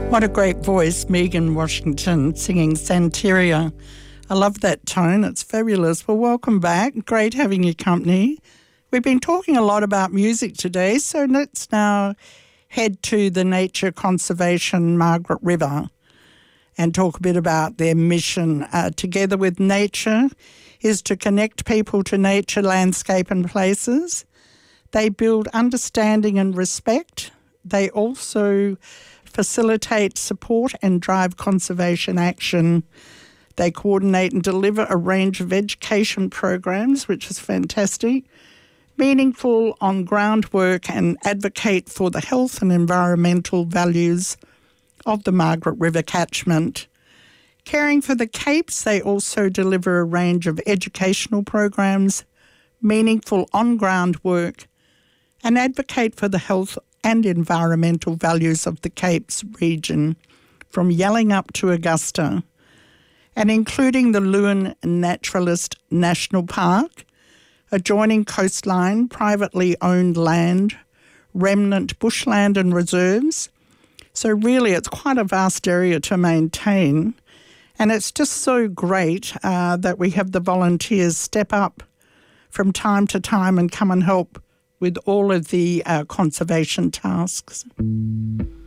What a great voice, Megan Washington singing Santeria. I love that tone. It's fabulous. Well, welcome back. Great having your company. We've been talking a lot about music today, so let's now head to the Nature Conservation Margaret River and talk a bit about their mission. Together with Nature is to connect people to nature, landscape and places. They build understanding and respect. They also facilitate, support and drive conservation action. They coordinate and deliver a range of education programs, which is fantastic, meaningful on-ground work, and advocate for the health and environmental values of the Margaret River catchment. Caring for the Capes, they also deliver a range of educational programs, meaningful on-ground work, and advocate for the health and environmental values of the Capes region, from Yallingup to Augusta, and including the Lewin Naturalist National Park, adjoining coastline, privately owned land, remnant bushland and reserves. So really it's quite a vast area to maintain, and it's just so great that we have the volunteers step up from time to time and come and help with all of the conservation tasks.